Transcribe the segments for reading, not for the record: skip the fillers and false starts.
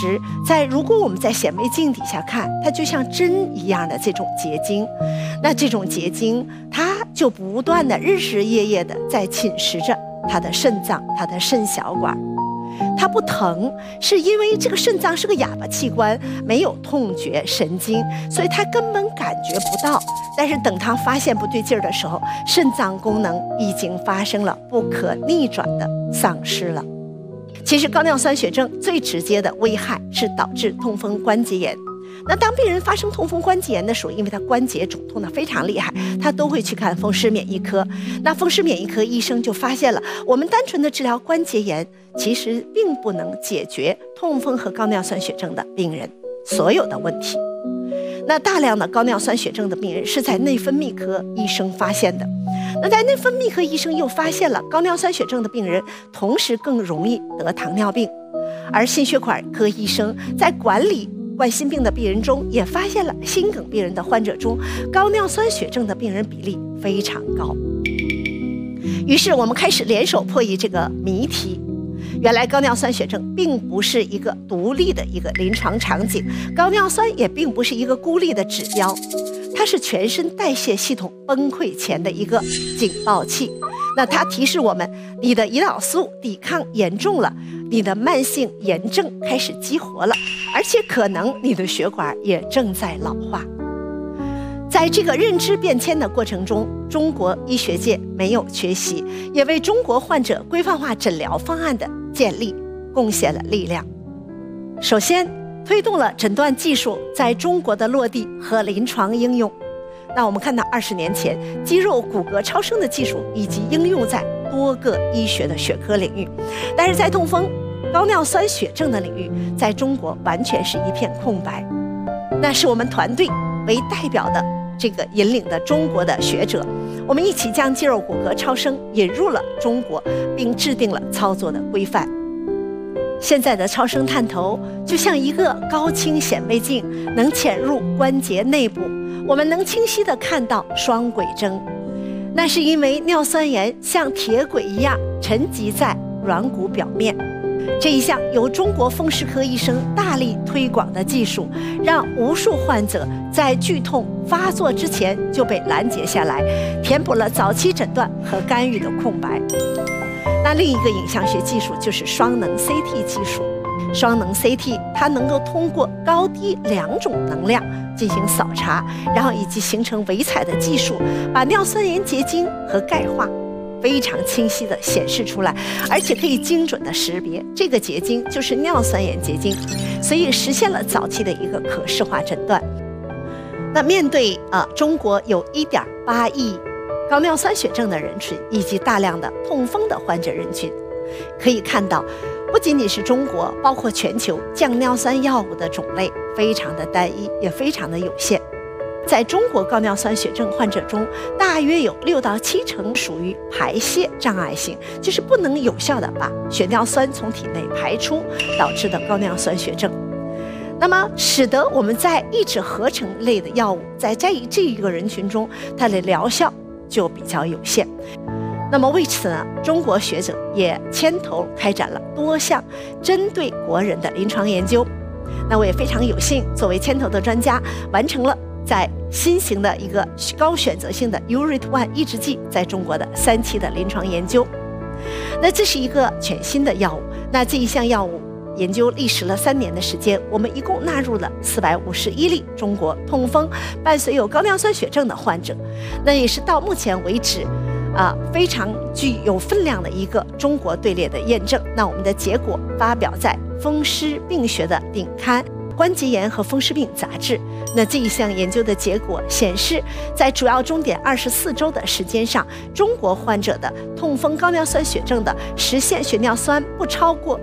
实如果我们在显微镜底下看，它就像针一样的这种结晶，那这种结晶它就不断的日夜夜的在侵蚀着他的肾脏，他的肾小管。它不疼，是因为这个肾脏是个哑巴器官，没有痛觉神经，所以它根本感觉不到。但是等它发现不对劲儿的时候，肾脏功能已经发生了不可逆转的丧失了。其实高尿酸血症最直接的危害是导致痛风关节炎。那当病人发生痛风关节炎的时候，因为他关节肿痛的非常厉害，他都会去看风湿免疫科。那风湿免疫科医生就发现了，我们单纯的治疗关节炎，其实并不能解决痛风和高尿酸血症的病人所有的问题。那大量的高尿酸血症的病人是在内分泌科医生发现的。那在内分泌科医生又发现了高尿酸血症的病人同时更容易得糖尿病，而心血管科医生在管理冠心病的病人中也发现了心梗病人的患者中高尿酸血症的病人比例非常高。于是我们开始联手破译这个谜题。原来高尿酸血症并不是一个独立的一个临床场景，高尿酸也并不是一个孤立的指标，它是全身代谢系统崩溃前的一个警报器。那它提示我们，你的胰岛素抵抗严重了，你的慢性炎症开始激活了，而且可能你的血管也正在老化。在这个认知变迁的过程中，中国医学界没有缺席，也为中国患者规范化诊疗方案的建立贡献了力量。首先，推动了诊断技术在中国的落地和临床应用。那我们看到20年前，肌肉骨骼超声的技术已经应用在多个医学的学科领域，但是在痛风、高尿酸血症的领域，在中国完全是一片空白。那是我们团队为代表的这个引领的中国的学者，我们一起将肌肉骨骼超声引入了中国，并制定了操作的规范。现在的超声探头就像一个高清显微镜，能潜入关节内部，我们能清晰地看到双轨征。那是因为尿酸盐像铁轨一样沉积在软骨表面。这一项由中国风湿科医生大力推广的技术，让无数患者在剧痛发作之前就被拦截下来，填补了早期诊断和干预的空白。那另一个影像学技术就是双能 CT 技术。双能 CT 它能够通过高低2种能量进行扫查，然后以及形成微彩的技术，把尿酸盐结晶和钙化非常清晰地显示出来，而且可以精准地识别这个结晶就是尿酸盐结晶，所以实现了早期的一个可视化诊断。那面对中国有1.8亿高尿酸血症的人群，以及大量的痛风的患者人群，可以看到，不仅仅是中国，包括全球降尿酸药物的种类非常的单一，也非常的有限。在中国高尿酸血症患者中，大约有6到7成属于排泄障碍性，就是不能有效的把血尿酸从体内排出，导致的高尿酸血症。那么使得我们在抑制合成类的药物在这一个人群中，它的疗效就比较有限。那么为此呢，中国学者也牵头开展了多项针对国人的临床研究。那我也非常有幸作为牵头的专家，完成了在新型的一个高选择性的 URAT1 抑制剂在中国的3期的临床研究。那这是一个全新的药物，那这一项药物研究历时了3年的时间，我们一共纳入了451例中国痛风伴随有高尿酸血症的患者，那也是到目前为止非常具有分量的一个中国队列的验证。那我们的结果发表在风湿病学的顶刊关节炎和风湿病杂志。那这一项研究的结果显示，在主要终点24周的时间上，中国患者的痛风高尿酸血症的实现血尿酸不超过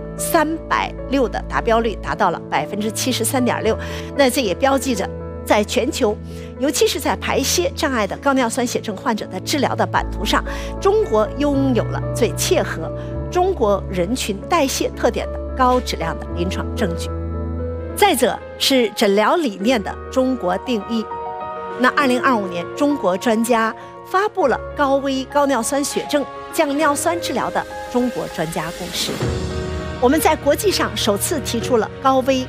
360的达标率达到了73.6%。那这也标记着在全球，尤其是在排泄障碍的高尿酸血症患者的治疗的版图上，中国拥有了最切合中国人群代谢特点的高质量的临床证据。再者是诊疗理念的中国定义。那2025年，中国专家发布了高危高尿酸血症降尿酸治疗的中国专家共识。我们在国际上首次提出了高危